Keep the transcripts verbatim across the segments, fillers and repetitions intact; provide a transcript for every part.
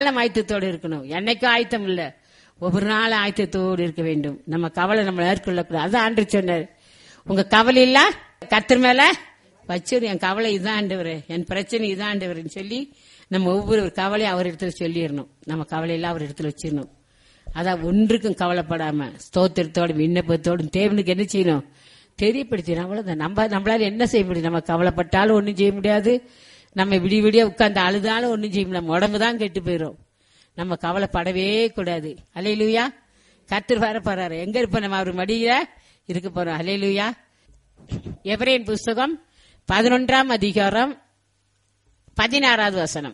ஆயத்தத்தோடு இருக்கணும். என்னைக்கும் ஆயத்தம் இல்ல, ஒவ்வொரு நாள் ஆயத்தத்தோடு இருக்க வேண்டும். நம்ம கவலை நம்ம மேற்கொள்ளக்கூடாது. அதான் ஆண்டவர் சொன்னார், உங்க கவலை இல்ல கர்த்தர் மேல வச்சிரு. என் கவலை இதான் ஆண்டவர், என் பிரச்சனை இதான் ஆண்டவர்னு சொல்லி நம்ம ஒவ்வொரு கவலையும் அவர் இடத்துல சொல்லிடணும். நம்ம கவலையெல்லாம் அவர் இடத்துல வச்சிடணும். அதான் ஒன்றுக்கும் கவலைப்படாம ஸ்தோத்திரத்தோடும் விண்ணப்பத்தோடும் தேவனுக்கு என்ன செய்யணும், தெரியப்படுத்திடும். அவ்வளவுதான். நம்ம நம்மளால என்ன செய்ய முடியும்? நம்ம கவலைப்பட்டாலும் ஒன்னும் செய்ய முடியாது. நம்ம விடிய விடிய உட்கார்ந்து அழுதாலும் ஒன்னும் செய்ய முடியும். நம்ம உடம்பு தான் கெட்டு போயிடும். நம்ம கவலைப்படவே கூடாது. அல்லேலூயா. கர்த்தர் வர போறாரு. எங்க இருப்போம்? நம்ம அவர் மடியில இருக்க போறோம். அல்லேலூயா. எபிரேயர் புஸ்தகம் பதினொன்றாம் அதிகாரம் பதினாறாவது வசனம்.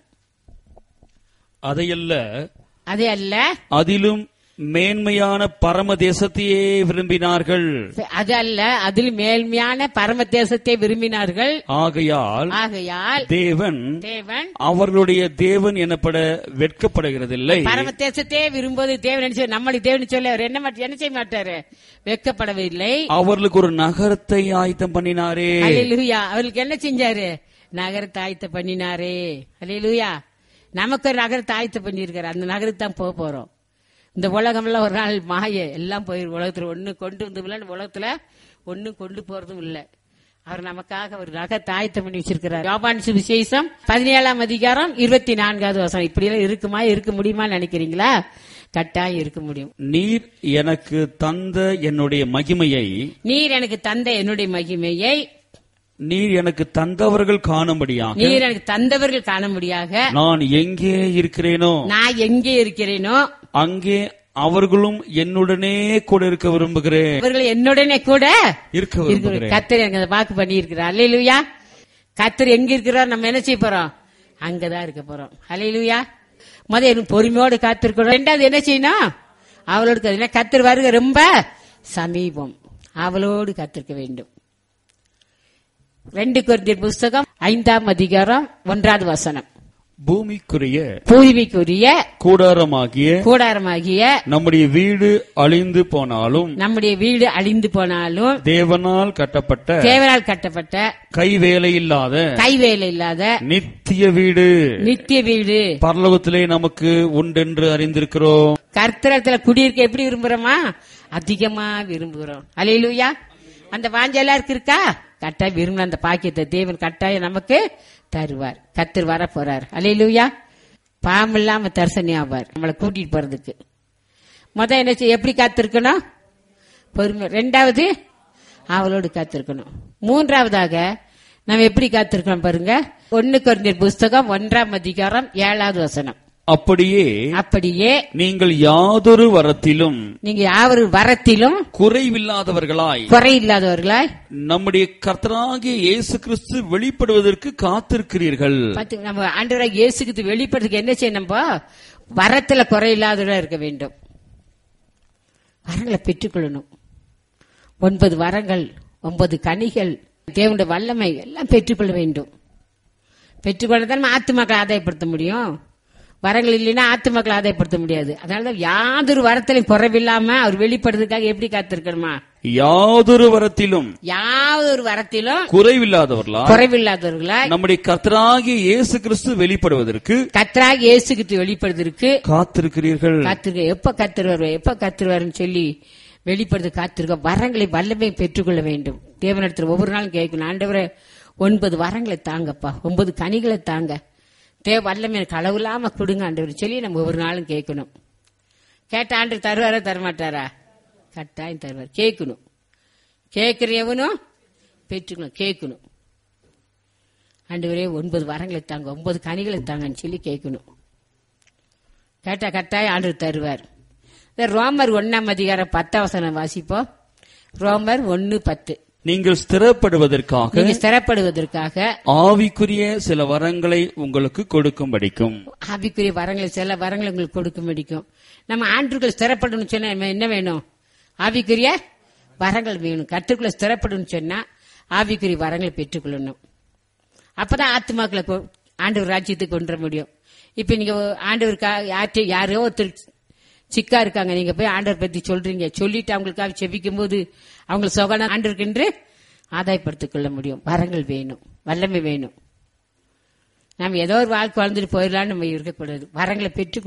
அதையல்ல அதே அல்ல, அதிலும் மேன்மையான பரம தேசத்தையே விரும்பினார்கள். அது அல்ல, அதில் மேன்மையான பரம தேசத்தை விரும்பினார்கள். ஆகையால் ஆகையால் தேவன் தேவன் அவர்களுடைய தேவன் எனப்பட வெட்கப்படுகிறதில்லை. பரம தேசத்தையே விரும்புவது தேவன் என்ன, நம்மளுக்கு தேவன் சொல்ல அவர் என்ன என்ன செய்ய மாட்டாரு, வெட்கப்படவில்லை. அவர்களுக்கு ஒரு நகரத்தை ஆயத்தம் பண்ணினாரே. அல்லேலூயா. அவர்களுக்கு என்ன செஞ்சாரு? நகரத்தை ஆயத்தம் பண்ணினாரே. அல்லேலூயா. நமக்கு ஒரு நகரத்தை ஆயத்தம் பண்ணியிருக்காரு. அந்த நகரத்துக்கு தான் போக போறோம். இந்த உலகம்லாம் ஒரு நாள் மாய, எல்லாம் போயிரு. உலகத்துல ஒண்ணு கொண்டு வந்து உலகத்துல ஒண்ணு கொண்டு போறதும் இல்ல. அவர் நமக்காக ஒரு நகரத்தை ஆயத்தம் பண்ணி வச்சிருக்கிறார். யோவான் சுவிசேஷம் பதினேழாம் அதிகாரம் இருபத்தி நான்காவது வசனம். இப்படி எல்லாம் இருக்குமா, இருக்க முடியுமா நினைக்கிறீங்களா? கட்டாயம் இருக்க முடியும். நீர் எனக்கு தந்த என்னுடைய மகிமையை நீர் எனக்கு தந்த என்னுடைய மகிமையை நீர் எனக்கு தந்தவர்கள் காணும்படியாக நீர் எனக்கு தந்தவர்கள் காணும்படியாக நான் எங்கே இருக்கிறேனோ நான் எங்கே இருக்கிறேனோ அங்கே அவர்களும் என்னுடனே கூட இருக்க விரும்புகிறேன். அவர்கள் என்னுடனே கூட இருக்க விரும்புகிறேன். கர்த்தர் எனக்கு அதை வாக்கு பண்ணி இருக்கிறார். அல்லேலூயா. கர்த்தர் எங்க இருக்கிறார்? நம்ம என்ன செய்ய போறோம்? அங்கதான் இருக்க போறோம். அல்லேலூயா. முதல் பொறுமையோடு காத்திருக்கணும். ரெண்டாவது என்ன செய்யணும்? அவளோடு கர்த்தர் வருக ரொம்ப சமீபம். அவளோடு காத்திருக்க வேண்டும். ரெண்டு கொரிந்தியர் புஸ்தகம் ஐந்தாம் அதிகாரம் ஒன்றாவது வசனம். பூமிக்குரிய பூமிக்குரிய கூடாரமாகிய கூடாரமாகிய நம்முடைய வீடு அழிந்து போனாலும் நம்முடைய வீடு அழிந்து போனாலும் தேவனால் கட்டப்பட்ட தேவனால் கட்டப்பட்ட கைவேலை இல்லாத கைவேலை இல்லாத நித்திய வீடு நித்திய வீடு பரலோகத்திலே நமக்கு உண்டென்று அறிந்திருக்கிறோம். கர்த்தரத்துல குடியிருக்க எப்படி விரும்புறோமா? அதிகமா விரும்புகிறோம். அல்லேலூயா. அந்த வாஞ்செல்லாம் இருக்கா? கட்டாயம் விரும்பின அந்த பாக்கியத்தை தேவன் கட்டாயம் நமக்கு தருவார். கர்த்தர் வர போறார். அல்லேலூயா. பாவம் இல்லாம தரிசனம் ஆவார் நம்மளை கூட்டிட்டு போறதுக்கு. முத என்ன செய்ய, எப்படி காத்திருக்கணும்? பொறுமை. ரெண்டாவது அவளோடு காத்திருக்கணும். மூன்றாவதாக நம்ம எப்படி காத்திருக்கணும் பாருங்க. ஒன்னு கொரிந்தியர் புஸ்தகம் ஒன்றாம் அதிகாரம் ஏழாவது வசனம். அப்படியே அப்படியே நீங்கள் யாதொரு வரத்திலும் நீங்க யாவரு வரத்திலும் குறைவில்லாதவர்களாய் குறையில்லாதவர்களாய் நம்முடைய கர்த்தராகிய இயேசு கிறிஸ்து வெளிப்படுவதற்கு காத்திருக்கிறீர்கள். நம்ம ஆண்டவராகிய இயேசு கிறிஸ்து வெளிப்படுறதுக்கு என்ன செய்யணும்? வரத்துல குறையில்லாதவர்களா இருக்க வேண்டும். வரங்களை பெற்றுக்கொள்ளணும். ஒன்பது வரங்கள், ஒன்பது கனிகள், தேவனுடைய வல்லமை எல்லாம் பெற்றுக்கொள்ள வேண்டும். பெற்றுக்கொள்ளதான் நம்ம ஆத்துமாக்களை ஆதாயப்படுத்த முடியும். வரங்கள் இல்லைன்னா ஆத்துமக்களை ஆதாயப்படுத்த முடியாது. அதனாலதான் யாதொரு வரத்திலும் குறைவில்லாம அவர் வெளிப்படுறதுக்காக எப்படி காத்திருக்கணுமா? யாதொரு வரத்திலும் யாதொரு வரத்திலும் குறைவில்லாதவர்களா குறைவில்லாதவர்களா நம்முடைய கர்த்தராகிய இயேசு கிறிஸ்து வெளிப்படுவதற்கு கர்த்தராகிய இயேசு கிறிஸ்து வெளிப்படுவதற்கு காத்திருக்கிறீர்கள். காத்திருக்க எப்ப கர்த்தர் வருவார், எப்ப கர்த்தர் வரும்னு சொல்லி வெளிப்படுறது காத்திருக்க. வரங்களை வல்லமை பெற்றுக்கொள்ள வேண்டும். தேவனிடத்தில் ஒவ்வொரு நாளும் கேட்கணும், ஆண்டவரே ஒன்பது வரங்களை தாங்கப்பா, ஒன்பது கனிகளை தாங்க, தேவ வல்லமை களவில்லாம கொடுங்க ஆண்டவர் சொல்லி நம்ம ஒவ்வொரு நாளும் கேட்கணும். கேட்ட ஆண்டு தருவாரா தரமாட்டாரா? கட்டாயம் தருவார். கேட்கணும். கேட்கிறவனும் பெற்றுக்கணும். கேட்கணும். ஆண்டவரே ஒன்பது வரங்களை தாங்க, ஒன்பது கனிகளை தாங்கன்னு சொல்லி கேட்கணும். கேட்டா கட்டாயம் ஆண்டவர் தருவார். ரோமர் ஒன்னாம் அதிகாரம் பத்தாம் வசனம் வாசிப்போம். ரோமர் ஒன்னு பத்து. நீங்கள் ஸ்திரப்படுவதற்காக நீங்க ஸ்திரப்படுவதற்காக ஆவிக்குரிய சில வரங்களை உங்களுக்கு கொடுக்கும்படிக்கும் ஆவிக்குரிய வரங்களை சில வரங்களை உங்களுக்கு கொடுக்கும்படிக்கும். நம்ம ஆண்டுக்குள்ள ஸ்திரப்படணும்னு சொன்னா என்ன வேணும்? ஆவிக்குரிய வரங்கள் வேணும். கர்த்தருக்குள்ள ஸ்திரப்படணும்னு சொன்னா ஆவிக்குரிய வரங்களை பெற்றுக்கொள்ளணும். அப்பதான் ஆத்துமாக்களை ஆண்டவர் ராஜ்யத்துக்கு கொண்டு வர முடியும். இப்ப நீங்க ஆண்டவருக்காக யாரோ ஒருத்தர் சிக்கா இருக்காங்க, நீங்க போய் ஆண்டவர் பத்தி சொல்றீங்க, சொல்லிட்டு அவங்களுக்காக செபிக்கும் போது அவங்க சொகன ஆண்டவருக்கு என்று ஆதாயப்படுத்திக் கொள்ள முடியும். வரங்கள் வேணும், வல்லமை வேணும். நம்ம ஏதோ ஒரு வாழ்க்கை வாழ்ந்துட்டு போயிடலாம்னு நம்ம இருக்கக்கூடாது. வரங்களை பெற்று